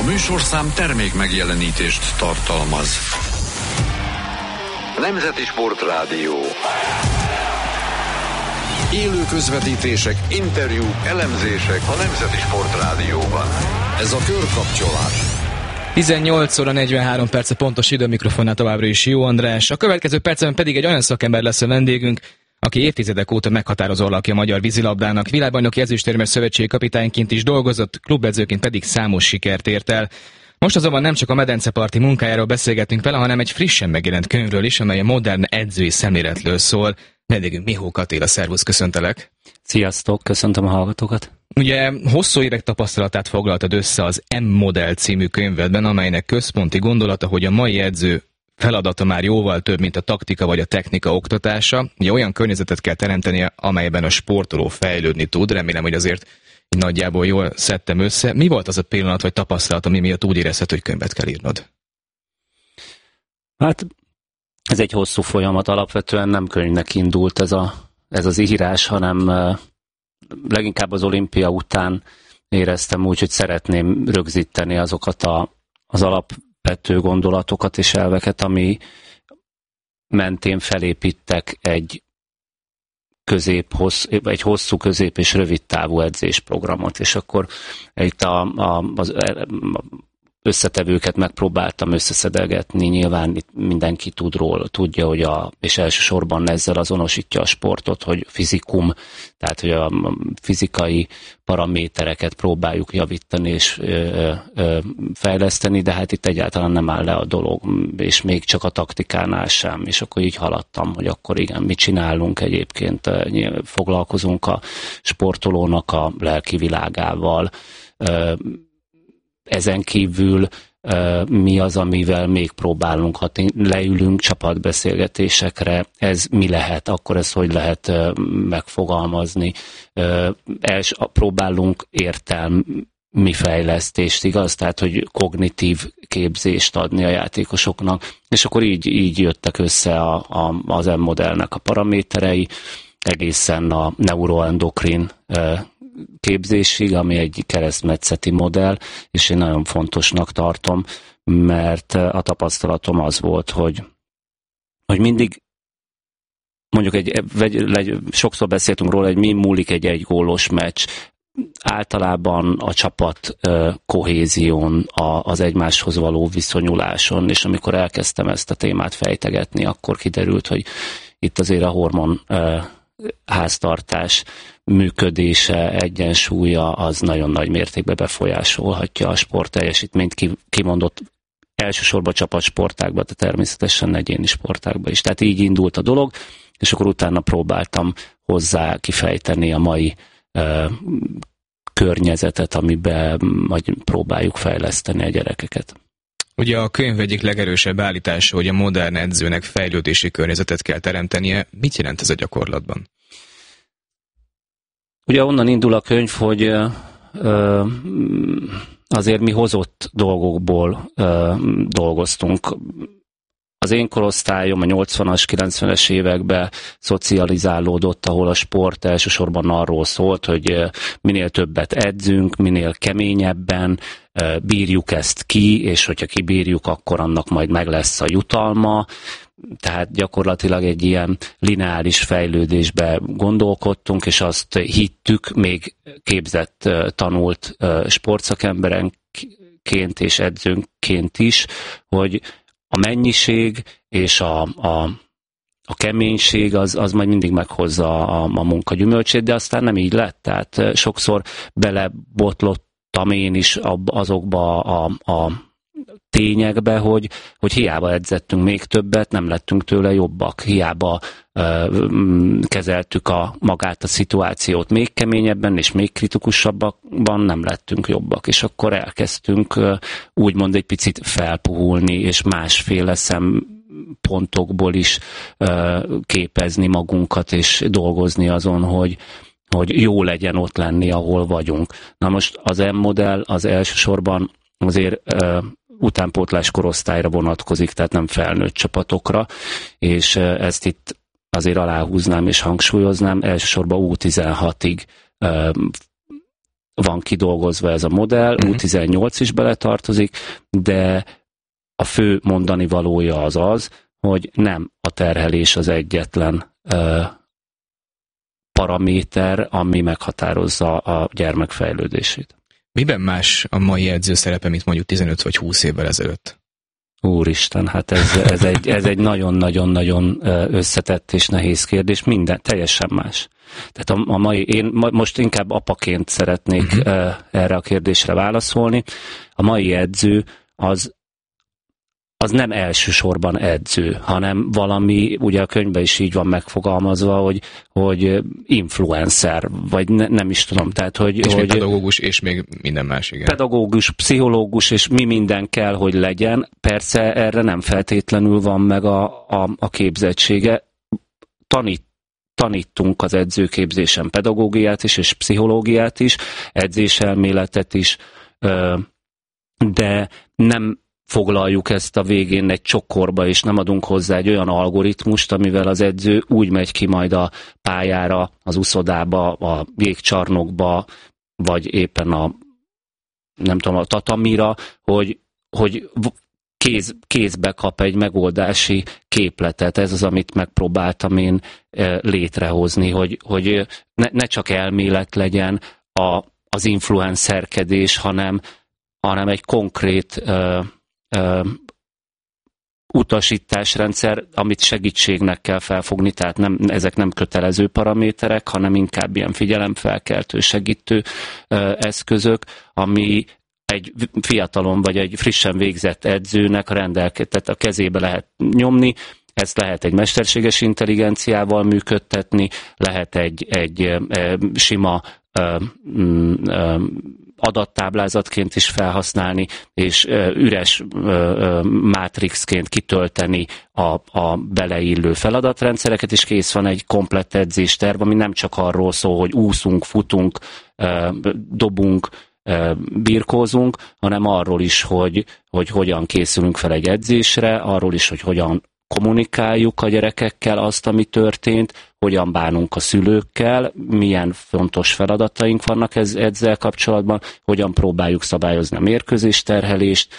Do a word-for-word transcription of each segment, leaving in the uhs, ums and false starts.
műsorszám termék megjelenítést tartalmaz. Nemzeti Sportrádió. Élő közvetítések, interjúk, elemzések a Nemzeti Sportrádióban. Ez a Körkapcsolás. tizennyolc óra negyvenhárom perc a pontos idő, mikrofonnál továbbra is Jó András. A következő percben pedig egy olyan szakember lesz a vendégünk, aki évtizedek óta meghatározó alakja a magyar vízilabdának, világbajnoki ezüstérmes szövetségi kapitányként is dolgozott, klubedzőként pedig számos sikert ért el. Most azonban nem csak a medenceparti munkájáról beszélgetünk vele, hanem egy frissen megjelent könyvről is, amely a modern edzői szemléletről szól. Vendégünk Mihók Attila, szervusz, köszöntelek! Sziasztok, köszöntöm a hallgatókat! Ugye hosszú évek tapasztalatát foglaltad össze az M-modell című könyvedben, amelynek központi gondolata, hogy a mai edző feladata már jóval több, mint a taktika vagy a technika oktatása. Ugye olyan környezetet kell teremtenie, amelyben a sportoló fejlődni tud. Remélem, hogy azért nagyjából jól szedtem össze. Mi volt az a pillanat vagy tapasztalat, ami miatt úgy érezted, hogy könyvet kell írnod? Hát ez egy hosszú folyamat, alapvetően nem könyvnek indult ez, a, ez az írás, hanem leginkább az olimpia után éreztem úgy, hogy szeretném rögzíteni azokat a, az alapvető gondolatokat és elveket, ami mentén felépítek egy közép, hossz, egy hosszú, közép és rövid távú edzésprogramot, és akkor itt a, a, az összetevőket megpróbáltam összeszedelgetni, nyilván itt mindenki tud róla, tudja, hogy a, és elsősorban ezzel azonosítja a sportot, hogy fizikum, tehát hogy a fizikai paramétereket próbáljuk javítani és ö, ö, fejleszteni, de hát itt egyáltalán nem áll le a dolog, és még csak a taktikánál sem, és akkor így haladtam, hogy akkor igen, mit csinálunk egyébként, foglalkozunk a sportolónak a lelki világával, ö, ezen kívül uh, mi az, amivel még próbálunk, ha leülünk csapatbeszélgetésekre, ez mi lehet, akkor ezt hogy lehet uh, megfogalmazni. Uh, els, próbálunk értelmi fejlesztést, igaz? Tehát, hogy kognitív képzést adni a játékosoknak, és akkor így, így jöttek össze a, a, az M-modellnek a paraméterei, egészen a neuroendokrin uh, képzésig, ami egy keresztmetszeti modell, és én nagyon fontosnak tartom, mert a tapasztalatom az volt, hogy, hogy mindig mondjuk egy, egy, sokszor beszéltünk róla, hogy mi múlik egy egygólos meccs, általában a csapat uh, kohézión, a, az egymáshoz való viszonyuláson, és amikor elkezdtem ezt a témát fejtegetni, akkor kiderült, hogy itt azért a hormon uh, háztartás működése, egyensúlya az nagyon nagy mértékben befolyásolhatja a sport teljesítményt, kimondott elsősorban csapatsportákban, de természetesen egyéni sportákban is. Tehát így indult a dolog, és akkor utána próbáltam hozzá kifejteni a mai uh, környezetet, amiben majd próbáljuk fejleszteni a gyerekeket. Ugye a könyv egyik legerősebb állítása, hogy a modern edzőnek fejlődési környezetet kell teremtenie. Mit jelent ez a gyakorlatban? Ugye onnan indul a könyv, hogy ö, azért mi hozott dolgokból ö, dolgoztunk. Az én korosztályom a nyolcvanas, kilencvenes években szocializálódott, ahol a sport elsősorban arról szólt, hogy minél többet edzünk, minél keményebben, bírjuk ezt ki, és hogyha kibírjuk, akkor annak majd meg lesz a jutalma. Tehát gyakorlatilag egy ilyen lineáris fejlődésbe gondolkodtunk, és azt hittük, még képzett, tanult sportszakemberenként és edzőnként is, hogy a mennyiség és a, a, a keménység az, az majd mindig meghozza a, a munka gyümölcsét, de aztán nem így lett. Tehát sokszor belebotlottam én is azokba a, a tényekbe, hogy, hogy hiába edzettünk még többet, nem lettünk tőle jobbak. Hiába uh, kezeltük a, magát a szituációt még keményebben és még kritikusabban, nem lettünk jobbak. És akkor elkezdtünk uh, úgymond egy picit felpuhulni, és másféle szempontokból is uh, képezni magunkat, és dolgozni azon, hogy hogy jó legyen ott lenni, ahol vagyunk. Na most az M-modell az elsősorban azért uh, utánpótlás korosztályra vonatkozik, tehát nem felnőtt csapatokra, és ezt itt azért aláhúznám és hangsúlyoznám, elsősorban U tizenhatig van kidolgozva ez a modell, uh-huh. U tizennyolc is beletartozik, de a fő mondani valója az az, hogy nem a terhelés az egyetlen uh, paraméter, ami meghatározza a gyermek fejlődését. Miben más a mai edző szerepe, mint mondjuk tizenöt vagy húsz évvel ezelőtt? Úristen, hát ez, ez, egy, ez egy nagyon-nagyon-nagyon összetett és nehéz kérdés, minden teljesen más. Tehát a, a mai, én most inkább apaként szeretnék uh-huh. erre a kérdésre válaszolni. A mai edző az az nem elsősorban edző, hanem valami, ugye a könyvben is így van megfogalmazva, hogy, hogy influencer, vagy ne, nem is tudom. Tehát, hogy, és hogy pedagógus, és még minden más, igen. Pedagógus, pszichológus, és mi minden kell, hogy legyen. Persze erre nem feltétlenül van meg a, a, a képzettsége. Tanít, tanítunk az edzőképzésen pedagógiát is, és pszichológiát is, edzéselméletet is, de nem foglaljuk ezt a végén egy csokorba, és nem adunk hozzá egy olyan algoritmust, amivel az edző úgy megy ki majd a pályára, az uszodába, a jégcsarnokba, vagy éppen a, nem tudom, a tatamira, hogy, hogy kéz, kézbe kap egy megoldási képletet. Ez az, amit megpróbáltam én létrehozni, hogy, hogy ne, ne csak elmélet legyen a, az influencerkedés, hanem, hanem egy konkrét uh, Uh, utasításrendszer, amit segítségnek kell felfogni, tehát nem, ezek nem kötelező paraméterek, hanem inkább ilyen figyelemfelkeltő, segítő uh, eszközök, ami egy fiatalon vagy egy frissen végzett edzőnek a rendelkezésre, a kezébe lehet nyomni. Ezt lehet egy mesterséges intelligenciával működtetni, lehet egy, egy uh, sima uh, um, adattáblázatként is felhasználni, és üres mátrixként kitölteni a, a beleillő feladatrendszereket, és kész van egy komplett edzésterv, ami nem csak arról szól, hogy úszunk, futunk, dobunk, birkózunk, hanem arról is, hogy, hogy hogyan készülünk fel egy edzésre, arról is, hogy hogyan kommunikáljuk a gyerekekkel azt, ami történt, hogyan bánunk a szülőkkel, milyen fontos feladataink vannak ez, ezzel kapcsolatban, hogyan próbáljuk szabályozni a mérkőzésterhelést,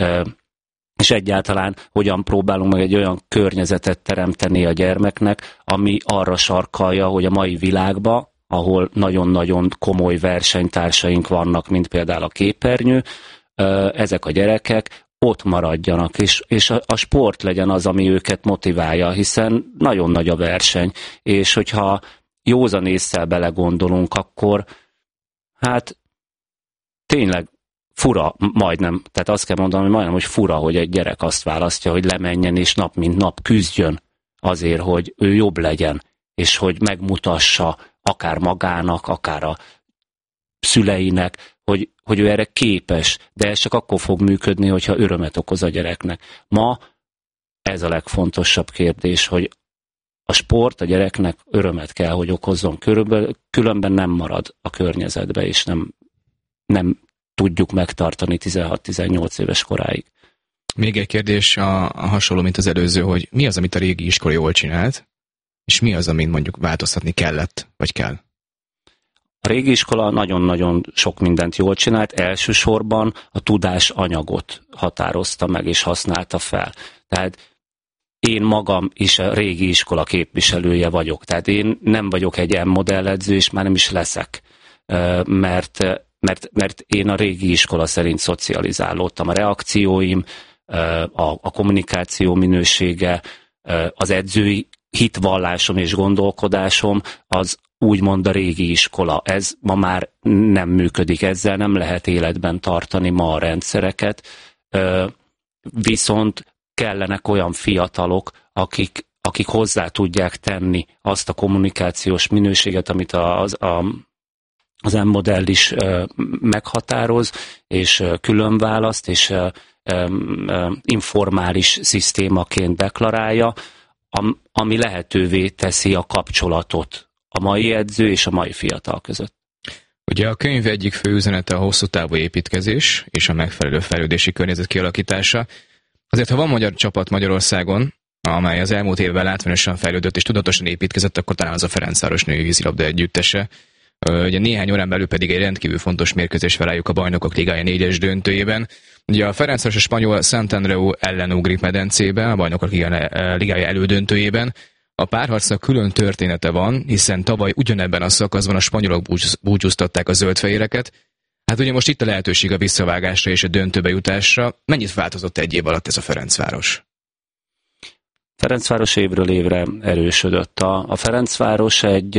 és egyáltalán hogyan próbálunk meg egy olyan környezetet teremteni a gyermeknek, ami arra sarkalja, hogy a mai világban, ahol nagyon-nagyon komoly versenytársaink vannak, mint például a képernyő, ezek a gyerekek ott maradjanak, és, és a, a sport legyen az, ami őket motiválja, hiszen nagyon nagy a verseny, és hogyha józan ésszel belegondolunk, akkor hát tényleg fura majdnem, tehát azt kell mondanom, hogy majdnem, hogy fura, hogy egy gyerek azt választja, hogy lemenjen és nap mint nap küzdjön azért, hogy ő jobb legyen, és hogy megmutassa akár magának, akár a szüleinek, hogy, hogy ő erre képes, de ez csak akkor fog működni, hogyha örömet okoz a gyereknek. Ma ez a legfontosabb kérdés, hogy a sport a gyereknek örömet kell, hogy okozzon, körülbelül, különben nem marad a környezetbe, és nem, nem tudjuk megtartani tizenhat-tizennyolc éves koráig. Még egy kérdés a, a hasonló, mint az előző, hogy mi az, amit a régi iskola jól csinált, és mi az, amit mondjuk változtatni kellett, vagy kell? A régi iskola nagyon-nagyon sok mindent jól csinált, elsősorban a tudás anyagot határozta meg és használta fel. Tehát én magam is a régi iskola képviselője vagyok. Tehát én nem vagyok egy M-modelledző, és már nem is leszek, mert, mert, mert én a régi iskola szerint szocializálódtam. A reakcióim, a, a kommunikáció minősége, az edzői hitvallásom és gondolkodásom, az úgymond a régi iskola. Ez ma már nem működik, ezzel nem lehet életben tartani ma a rendszereket, viszont kellenek olyan fiatalok, akik, akik hozzá tudják tenni azt a kommunikációs minőséget, amit az, a, az M-modell is meghatároz, és külön választ, és informális szisztémaként deklarálja, ami lehetővé teszi a kapcsolatot a mai edző és a mai fiatal között. Ugye a könyv egyik fő üzenete a hosszú távú építkezés és a megfelelő fejlődési környezet kialakítása. Azért, ha van magyar csapat Magyarországon, amely az elmúlt évben látványosan fejlődött és tudatosan építkezett, akkor talán az a Ferencváros női vízilabda együttese. Ugye néhány órán belül pedig egy rendkívül fontos mérkőzés felálljuk a Bajnokok Ligája négyes döntőjében. Ugye a Ferencváros a spanyol Santandreu ellen ugrik medencébe, a Bajnokok Ligája elődöntőjében. A párharcnak külön története van, hiszen tavaly ugyanebben a szakaszban a spanyolok búcsúztatták a zöldfehéreket. Hát ugye most itt a lehetőség a visszavágásra és a döntőbe jutásra. Mennyit változott egy év alatt ez a Ferencváros? Ferencváros évről évre erősödött. A, a Ferencváros egy,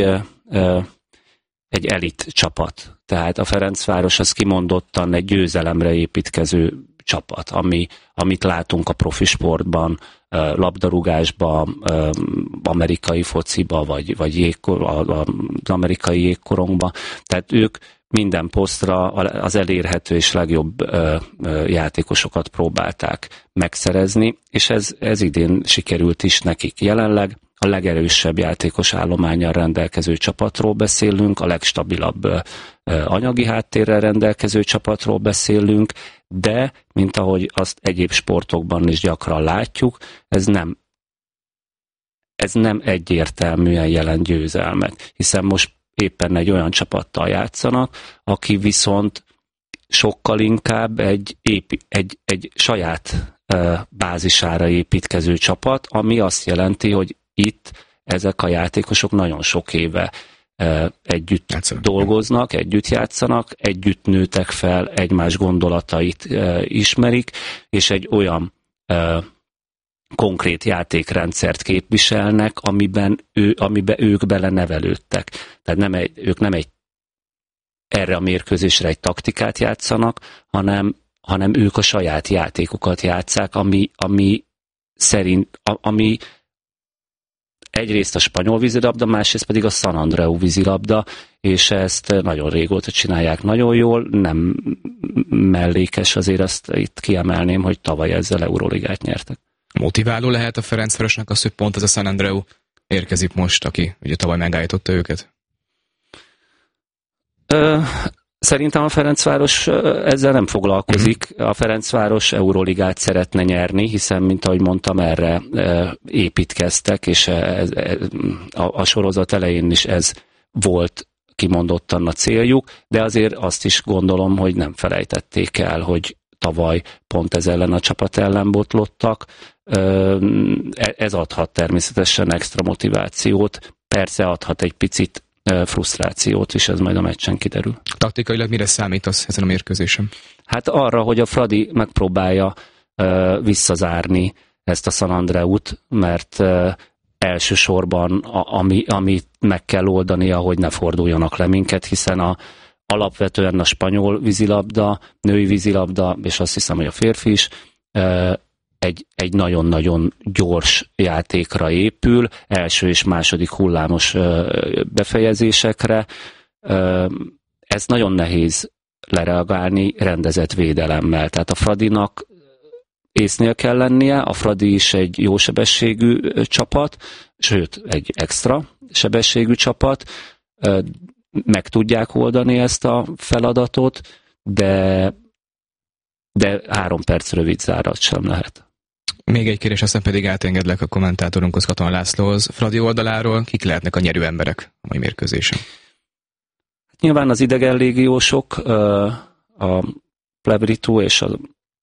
egy elit csapat. Tehát a Ferencváros az kimondottan egy győzelemre építkező csapat, ami, amit látunk a profi sportban, labdarúgásban, amerikai fociba, vagy, vagy jégkor, az amerikai jégkorongban. Tehát ők minden posztra az elérhető és legjobb játékosokat próbálták megszerezni, és ez, ez idén sikerült is nekik. Jelenleg a legerősebb játékos állománnyal rendelkező csapatról beszélünk, a legstabilabb anyagi háttérrel rendelkező csapatról beszélünk, de, mint ahogy azt egyéb sportokban is gyakran látjuk, ez nem, ez nem egyértelműen jelent győzelmet, hiszen most éppen egy olyan csapattal játszanak, aki viszont sokkal inkább egy, épi, egy, egy saját bázisára építkező csapat, ami azt jelenti, hogy itt ezek a játékosok nagyon sok éve együtt játszanak. dolgoznak, együtt játszanak, együtt nőtek fel, egymás gondolatait ismerik, és egy olyan konkrét játékrendszert képviselnek, amiben, ő, amiben ők belenevelődtek. Tehát nem egy, ők nem egy erre a mérkőzésre egy taktikát játszanak, hanem, hanem ők a saját játékokat játsszák, ami, ami szerint, ami egyrészt a spanyol vízilabda, másrészt pedig a San Andreu vízilabda, és ezt nagyon régóta csinálják nagyon jól, nem mellékes, azért azt itt kiemelném, hogy tavaly ezzel Euróligát nyertek. Motiváló lehet a Ferencvárosnak az, hogy pont ez a San Andreu érkezik most, aki ugye tavaly megállította őket? Ö, szerintem a Ferencváros ezzel nem foglalkozik. A Ferencváros Euróligát szeretne nyerni, hiszen, mint ahogy mondtam, erre építkeztek, és ez, a, a sorozat elején is ez volt kimondottan a céljuk, de azért azt is gondolom, hogy nem felejtették el, hogy tavaly pont ez ellen a csapat ellen botlottak. Ez adhat természetesen extra motivációt, persze adhat egy picit frusztrációt is, ez majd a meccsen kiderül. Taktikailag mire számítasz ezen a mérkőzésen? Hát arra, hogy a Fradi megpróbálja visszazárni ezt a San Andreut, mert elsősorban ami, amit meg kell oldania, hogy ne forduljanak le minket, hiszen a alapvetően a spanyol vízilabda, női vízilabda, és azt hiszem, hogy a férfi is, egy, egy nagyon-nagyon gyors játékra épül, első és második hullámos befejezésekre. Ez nagyon nehéz lereagálni rendezett védelemmel. Tehát a Fradinak észnél kell lennie, a Fradi is egy jó sebességű csapat, sőt, egy extra sebességű csapat, meg tudják oldani ezt a feladatot, de, de három perc rövid zárat sem lehet. Még egy kérdés, aztán pedig átengedlek a kommentátorunkhoz, Katona Lászlóhoz. Fradi oldaláról kik lehetnek a nyerő emberek a mai mérkőzésen? Nyilván az idegen légiósok, a Plebritú és a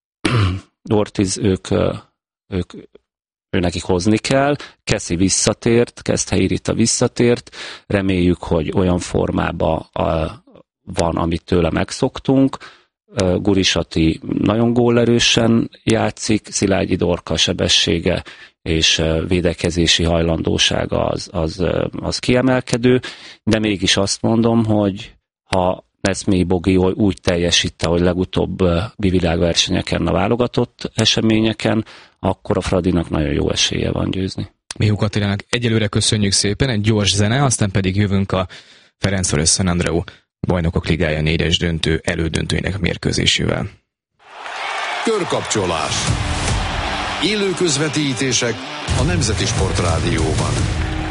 Ortiz, ők, ők őnekik hozni kell. Keszi visszatért, Keszthely Rita visszatért. Reméljük, hogy olyan formában van, amit tőle megszoktunk. Gurisati nagyon gólerősen játszik, Szilágyi Dorka sebessége és védekezési hajlandósága az, az, az kiemelkedő, de mégis azt mondom, hogy ha Neszmélyi Bogi úgy teljesít, ahogy legutóbbi világversenyeken, a válogatott eseményeken, akkor a Fradinak nagyon jó esélye van győzni. Mihu Attilának egyelőre köszönjük szépen, egy gyors zene, aztán pedig jövünk a Ferencváros San Andreu Bajnokok Ligája négyes döntő elődöntőinek mérkőzésével. Körkapcsolás. Élő közvetítések a Nemzeti Sportrádióban.